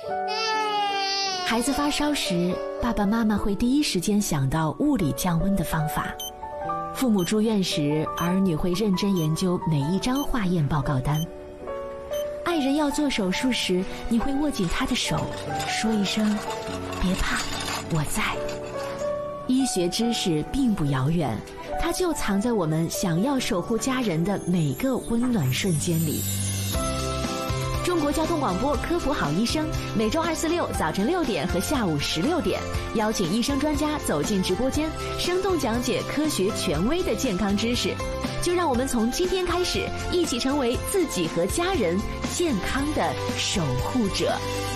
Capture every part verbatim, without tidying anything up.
孩子发烧时，爸爸妈妈会第一时间想到物理降温的方法。父母住院时，儿女会认真研究每一张化验报告单。爱人要做手术时，你会握紧他的手，说一声别怕，我在。医学知识并不遥远，它就藏在我们想要守护家人的每个温暖瞬间里。中国交通广播科普好医生，每周二四六早晨六点和下午十六点，邀请医生专家走进直播间，生动讲解科学权威的健康知识。就让我们从今天开始，一起成为自己和家人健康的守护者。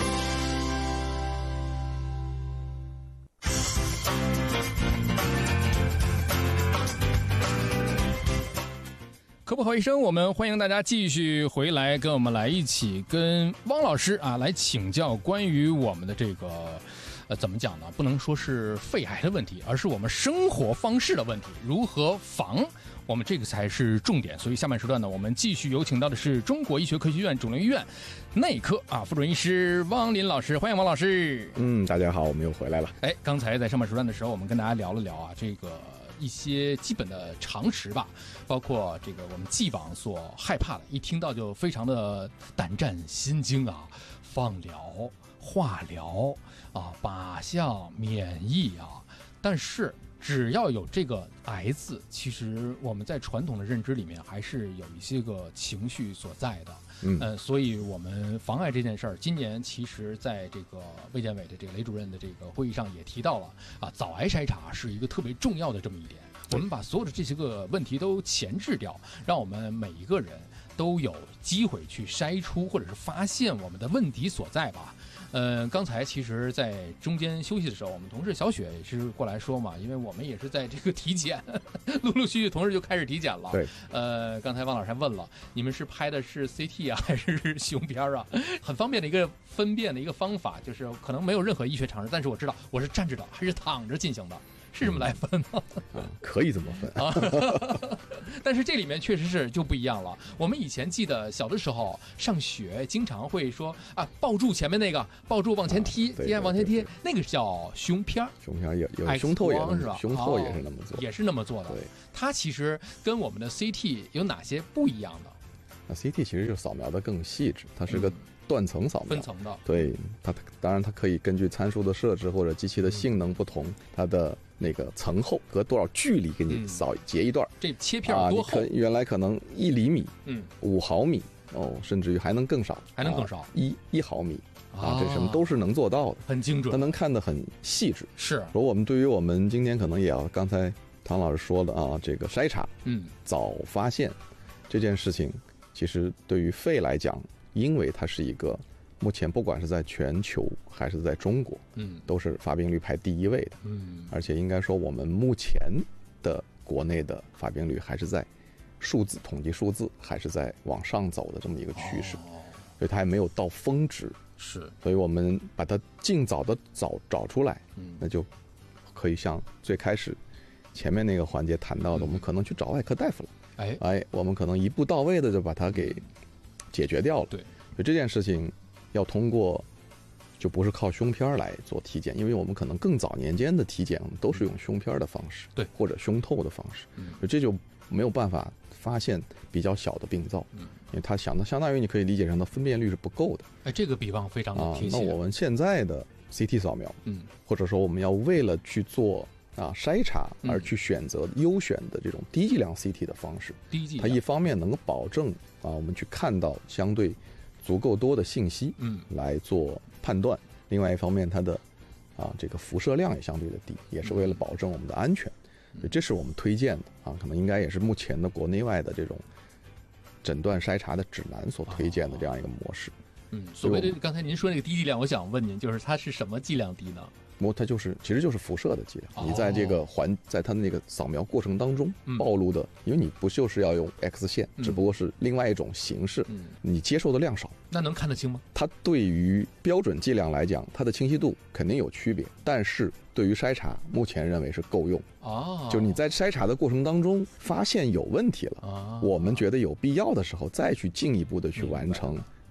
科普好医生，我们欢迎大家继续回来，跟我们来一起跟汪老师啊来请教关于我们的这个呃怎么讲呢？不能说是肺癌的问题，而是我们生活方式的问题，如何防？我们这个才是重点。所以下半时段呢，我们继续有请到的是中国医学科学院肿瘤医院内科啊副主任医师汪林老师，欢迎汪老师。 嗯，大家好，我们又回来了。 哎，刚才在上半时段的时候，我们跟大家聊了聊啊这个一些基本的常识吧，包括这个我们既往所害怕的，一听到就非常的胆战心惊啊，放疗、化疗啊、靶向、免疫啊，但是只要有这个癌字，其实我们在传统的认知里面还是有一些个情绪所在的。嗯、呃，所以我们防癌这件事儿，今年其实在这个卫健委的这个雷主任的这个会议上也提到了啊，早癌筛查是一个特别重要的这么一点。我们把所有的这些个问题都前置掉，让我们每一个人都有机会去筛出或者是发现我们的问题所在吧。呃，刚才其实在中间休息的时候，我们同事小雪也是过来说嘛，因为我们也是在这个体检，陆陆续续同事就开始体检了。 对， 呃，刚才汪老师还问了，你们是拍的是 C T 啊，还是胸片啊？很方便的一个分辨的一个方法，就是可能没有任何医学常识，但是我知道我是站着的还是躺着进行的。是这么来分吗？ 嗯、可以这么分啊，但是这里面确实是就不一样了。我们以前记得小的时候上学，经常会说啊，抱住前面那个，抱住往前踢，踢、啊、往前踢，那个叫胸片。 胸片有有胸透也是吧？ 胸透也是那么做、哦， 也是那么做的。 对， 它其实跟我们的 C T 有哪些不一样的？ 那 C T 其实就扫描的更细致，它是个断层扫描， 分层的。 对，它当然它可以根据参数的设置或者机器的性能不同，它的那个层厚隔多少距离给你扫截一段、嗯、 这切片多厚、 啊、原来可能一厘米， 嗯，五毫米哦，甚至于还能更少， 还能更少， 啊、一一毫米啊，这什么都是能做到的， 很精准， 它能看得很细致。 是， 而我们对于我们今天可能也要刚才唐老师说的啊，这个筛查， 嗯， 早发现这件事情，其实对于肺来讲，因为它是一个。目前不管是在全球还是在中国， 嗯， 都是发病率排第一位的， 嗯， 而且应该说我们目前的国内的发病率还是在数字统计数字还是在往上走的这么一个趋势， 哦、 所以它还没有到峰值， 是， 所以我们把它尽早的早找出来， 嗯， 那就可以像最开始前面那个环节谈到的，嗯、我们可能去找外科大夫了， 哎哎，我们可能一步到位的就把它给解决掉了， 对， 所以这件事情。要通过，就不是靠胸片来做体检，因为我们可能更早年间的体检都是用胸片的方式， 对， 或者胸透的方式， 嗯， 这就没有办法发现比较小的病灶，嗯，因为它想的相当于你可以理解成的分辨率是不够的。 哎，这个比方非常的贴切。 啊，那我们现在的 C T 扫描， 嗯， 或者说我们要为了去做啊筛查而去选择优选的这种低剂量 C T 的方式， 低剂量， 它一方面能够保证啊我们去看到相对足够多的信息， 嗯， 来做判断。另外一方面，它的啊这个辐射量也相对的低，也是为了保证我们的安全。嗯、这是我们推荐的啊，可能应该也是目前的国内外的这种诊断筛查的指南所推荐的这样一个模式。 嗯，所谓的刚才您说那个低剂量，我想问您，就是它是什么剂量低呢？ 它就是其实就是辐射的剂量，你在这个环在它的那个扫描过程当中暴露的，嗯、因为你不就是要用 X 线，嗯、只不过是另外一种形式，嗯、你接受的量少， 那能看得清吗？ 它对于标准剂量来讲，它的清晰度肯定有区别，但是对于筛查，目前认为是够用。 哦， 就你在筛查的过程当中发现有问题了， 哦、 我们觉得有必要的时候再去进一步的去完成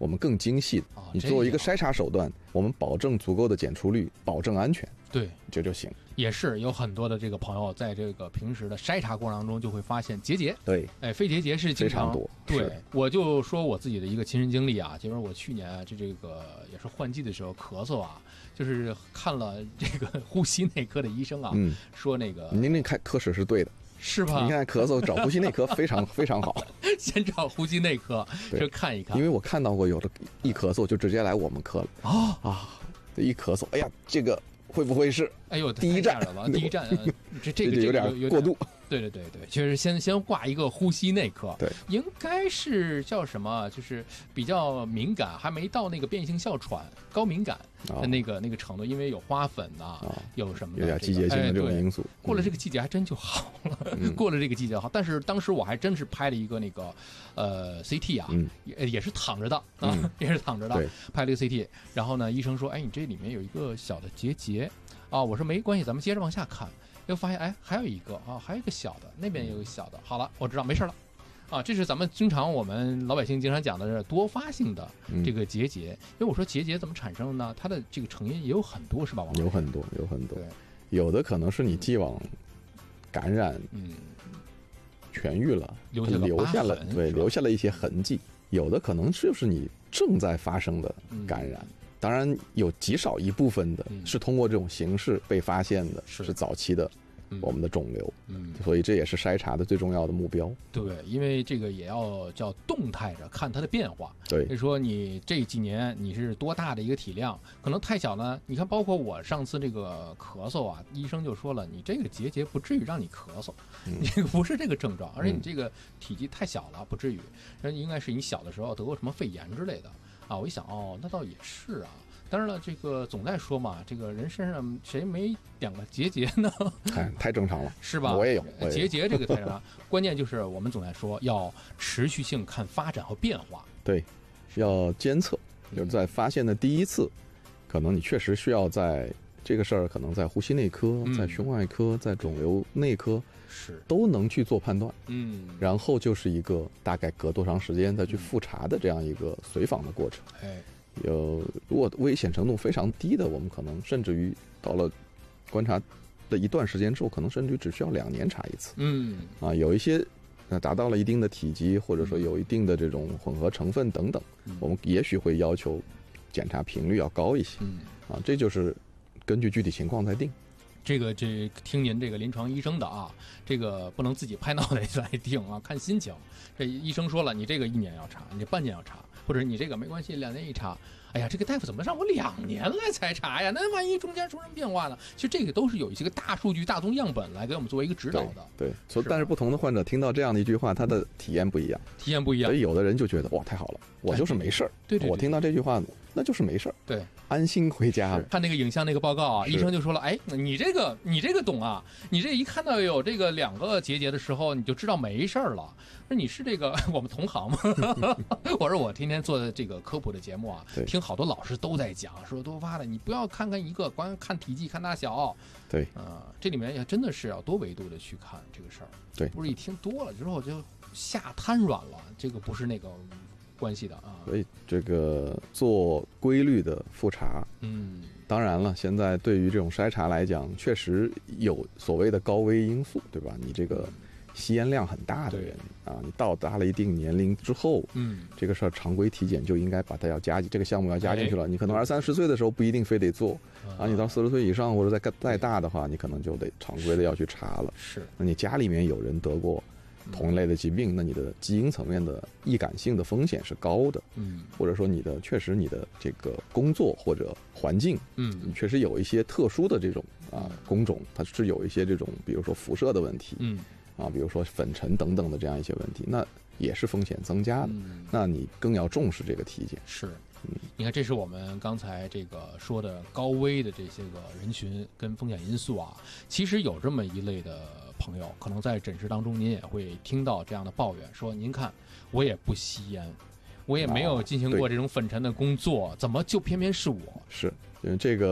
我们更精细的。 哦、 你作为一个筛查手段，我们保证足够的检出率，保证安全， 对， 这就行。 也是有很多的这个朋友在这个平时的筛查过程当中就会发现结节， 对， 哎，非结节是经常非常多。 对，我就说我自己的一个亲身经历啊，就是我去年这这个也是换季的时候咳嗽啊，就是看了这个呼吸内科的医生啊， 嗯， 说那个您那看科室是对的。 是吧？ 你看咳嗽找呼吸内科非常非常好， 先找呼吸内科就看一看。 因为我看到过有的一咳嗽就直接来我们科了啊啊！一咳嗽，哎呀，这个会不会是？ 哎呦， 第一站了，第一站，呃、这这个有点过度。 对对对对，就是先先挂一个呼吸内科， 对， 应该是叫什么？就是比较敏感，还没到那个变性哮喘高敏感的那个、哦、那个程度，因为有花粉呐、啊，有什么、 这个、有点季节性的这种因素。 哎、过了这个季节还真就好了，嗯、过了这个季节好。但是当时我还真是拍了一个那个呃 C T 啊， 嗯、 也也是躺着的啊，嗯、也是躺着的，拍了一个 C T， 然后呢，医生说，哎，你这里面有一个小的结节啊，我说没关系，咱们接着往下看。又发现哎，还有一个啊，还有一个小的，那边有一个小的。好了，我知道没事了，啊，这是咱们经常我们老百姓经常讲的是多发性的这个结节。因为我说结节怎么产生的呢？它的这个成因也有很多，是吧？王老师？ 有很多，有很多。 对， 有的可能是你既往感染， 嗯， 痊愈了， 留下留下了，对，留下了一些痕迹。有的可能就是你正在发生的感染。嗯，当然有极少一部分的是通过这种形式被发现的， 是、 嗯、是早期的我们的肿瘤， 嗯， 所以这也是筛查的最重要的目标。 对，因为这个也要叫动态着看它的变化。 对， 就说你这几年你是多大的一个体量，可能太小呢。你看，包括我上次这个咳嗽啊，医生就说了，你这个结节不至于让你咳嗽， 嗯、 你不是这个症状，而且你这个体积太小了，不至于。那应该是你小的时候得过什么肺炎之类的啊。我一想，哦，那倒也是啊。当然了，这个总在说嘛，这个人身上谁没两个结节呢？ 哎，太正常了， 是吧？ 我也有结节，这个太正常。关键就是我们总在说要持续性看发展和变化。 对，要监测，就是在发现的第一次，可能你确实需要在这个事儿，可能在呼吸内科、 嗯、 在胸外科、在肿瘤内科是都能去做判断。 嗯， 然后就是一个大概隔多长时间再去复查的这样一个随访的过程。 哎。 有，如果危险程度非常低的，我们可能甚至于到了观察的一段时间之后，可能甚至于只需要两年查一次。 嗯， 啊，有一些呃达到了一定的体积，或者说有一定的这种混合成分等等， 嗯、 我们也许会要求检查频率要高一些。 嗯， 啊，这就是根据具体情况再定。 这个这听您这个临床医生的啊，这个不能自己拍脑袋来定啊，看心情。这医生说了，你这个一年要查，你这半年要查，或者你这个没关系，两年一查。哎呀，这个大夫怎么让我两年来才查呀？那万一中间出什么变化呢？其实这个都是有一些个大数据、大宗样本来给我们作为一个指导的。 对，所以但是不同的患者听到这样的一句话，他的体验不一样， 体验不一样。 所以有的人就觉得哇，太好了，我就是没事儿。 对对， 我听到这句话，那就是没事儿。 对， 安心回家。 看那个影像那个报告啊，医生就说了，哎，你这个你这个懂啊，你这一看到有这个两个结节的时候，你就知道没事儿了。说你是这个我们同行吗？我说我天天做的这个科普的节目啊，听好多老师都在讲，说多发的，你不要看看一个，光看体积、看大小。 对， 呃，这里面也真的是要多维度的去看这个事儿。 对， 不是一听多了之后就下瘫软了，这个不是那个关系的啊。 所以这个做规律的复查， 嗯， 当然了，现在对于这种筛查来讲，确实有所谓的高危因素，对吧？你这个吸烟量很大的人啊，你到达了一定年龄之后， 嗯， 这个事儿常规体检就应该把它要加进这个项目要加进去了。哎、你可能二三十岁的时候不一定非得做，啊，你到四十岁以上或者再再大的话，你可能就得常规的要去查了。 是， 那你家里面有人得过同一类的疾病，那你的基因层面的易感性的风险是高的， 嗯， 或者说你的确实你的这个工作或者环境， 嗯， 你确实有一些特殊的这种啊工种，它是有一些这种比如说辐射的问题， 嗯。 啊，比如说粉尘等等的这样一些问题，那也是风险增加的。 嗯、 那你更要重视这个体检。 是，嗯，你看，这是我们刚才这个说的高危的这些个人群跟风险因素啊。其实有这么一类的朋友，可能在诊室当中您也会听到这样的抱怨，说您看我也不吸烟，我也没有进行过这种粉尘的工作，啊、怎么就偏偏是我？ 是因为这个。嗯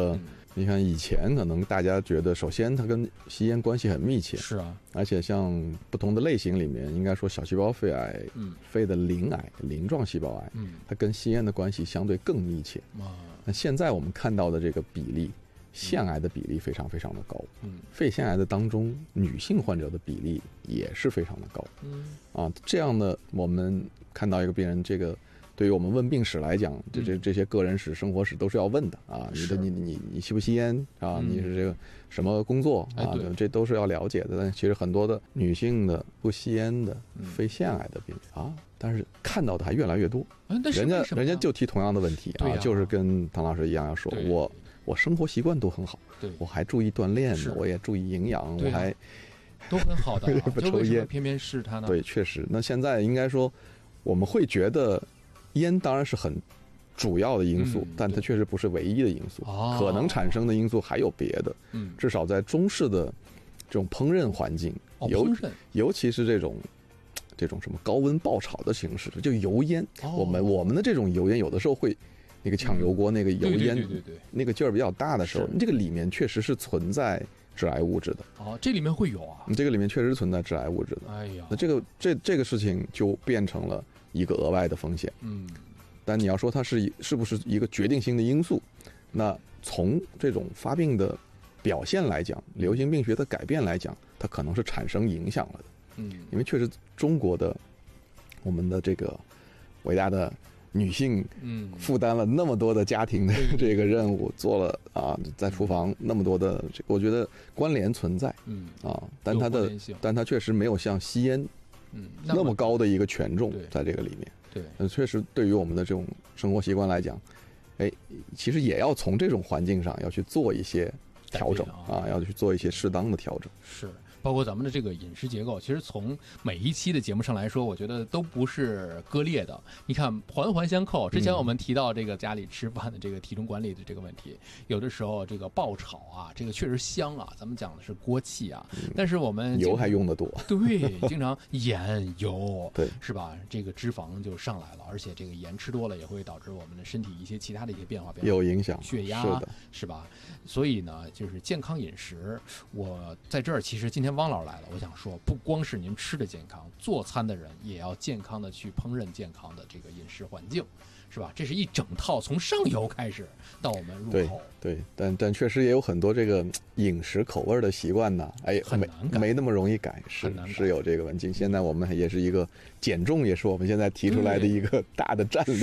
你看以前可能大家觉得，首先它跟吸烟关系很密切， 是啊， 而且像不同的类型里面，应该说小细胞肺癌、 嗯， 肺的鳞癌、鳞状细胞癌， 嗯， 它跟吸烟的关系相对更密切。 啊， 那现在我们看到的这个比例，腺癌的比例非常非常的高， 嗯， 肺腺癌的当中，女性患者的比例也是非常的高， 嗯， 啊，这样的我们看到一个病人，这个对于我们问病史来讲，这这这些个人史、生活史都是要问的啊，你的你你你吸不吸烟啊？ 嗯你是这个什么工作啊？这都是要了解的。但其实很多的女性的不吸烟的肺腺癌的病人啊，但是看到的还越来越多。人家人家就提同样的问题啊，就是跟唐老师一样要说，我我生活习惯都很好，我还注意锻炼，我也注意营养，我还都很好的， 不抽烟， 偏偏是他呢？ 对，确实。那现在应该说，我们会觉得。烟当然是很主要的因素， 嗯、 但它确实不是唯一的因素， 哦、 可能产生的因素还有别的。 嗯， 至少在中式的这种烹饪环境， 哦、 尤烹饪尤其是这种这种什么高温爆炒的形式，就油烟。 哦、 我们我们的这种油烟有的时候会那个炝油锅、嗯、那个油烟， 对对对对对， 那个劲儿比较大的时候，这个里面确实是存在致癌物质的。 哦，这里面会有啊？ 这个里面确实存在致癌物质的。 哎呀， 那这个这这个事情就变成了一个额外的风险。 嗯。 但你要说它是是不是一个决定性的因素，那从这种发病的表现来讲，流行病学的改变来讲，它可能是产生影响了的。 嗯， 因为确实中国的我们的这个伟大的女性，嗯，负担了那么多的家庭的这个任务，做了啊，在厨房那么多的，我觉得关联存在， 嗯啊，但它的但它确实没有像吸烟， 嗯， 那么高的一个权重在这个里面。 对， 嗯，确实，对于我们的这种生活习惯来讲，哎，其实也要从这种环境上要去做一些调整 啊, 啊，要去做一些适当的调整。 是，包括咱们的这个饮食结构，其实从每一期的节目上来说，我觉得都不是割裂的。你看，环环相扣。之前我们提到这个家里吃饭的这个体重管理的这个问题，有的时候这个爆炒啊，这个确实香啊，咱们讲的是锅气啊，嗯、但是我们油还用得多， 对，经常盐油， 对， 是吧？这个脂肪就上来了，而且这个盐吃多了也会导致我们的身体一些其他的一些变化，变化有影响， 血压是的， 是吧？所以呢，就是健康饮食，我在这儿其实今天汪老师来了，我想说，不光是您吃的健康，做餐的人也要健康的去烹饪健康的这个饮食环境，是吧？这是一整套，从上游开始到我们入口。 对，对，但但确实也有很多这个饮食口味的习惯呢，哎， 很难改， 没那么容易改，是是有这个问题。现在我们也是一个减重，也是我们现在提出来的一个大的战略。